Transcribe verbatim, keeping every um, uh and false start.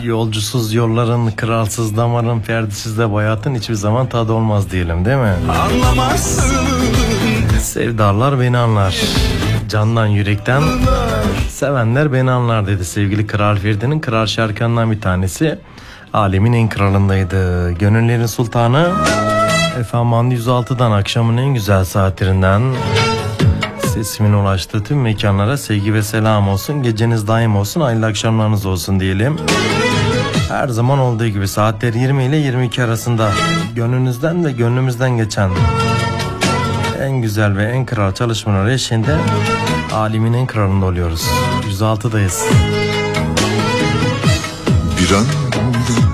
Yolcusuz yolların, kralsız damarın, ferdisiz de hayatın hiçbir zaman tadı olmaz diyelim, değil mi? Anlamazsın. Sevdalar beni anlar. Candan yürekten sevenler beni anlar dedi sevgili Kral Ferdi'nin kral şarkılarından bir tanesi. Alemin en kralındaydı. Gönüllerin sultanı F M yüz altıdan akşamın en güzel saatlerinden sesimin ulaştığı tüm mekanlara sevgi ve selam olsun. Geceniz daim olsun, hayırlı akşamlarınız olsun diyelim. Her zaman olduğu gibi saatler yirmi ile yirmi iki arasında gönlünüzden ve gönlümüzden geçen en güzel ve en kral çalışmalar eşliğinde Alemin en kralında oluyoruz. yüz altıdayız. Bir anda